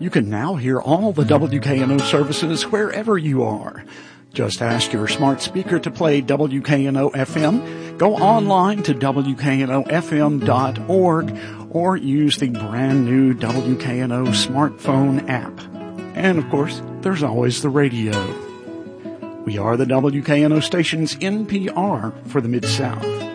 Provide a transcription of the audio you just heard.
You can now hear all the WKNO services wherever you are. Just ask your smart speaker to play WKNO FM, go online to WKNOFM.org, or use the brand new WKNO smartphone app. And of course, there's always the radio. We are the WKNO station's NPR for the Mid-South.